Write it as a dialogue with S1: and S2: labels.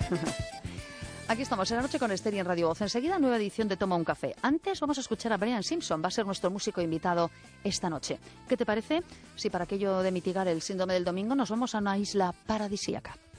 S1: Aquí estamos en La Noche con Esther y en Radio Voz. Enseguida, nueva edición de Toma un Café. Antes vamos a escuchar a Brian Simpson. Va a ser nuestro músico invitado esta noche. ¿Qué te parece si para aquello de mitigar el síndrome del domingo nos vamos a una isla paradisíaca?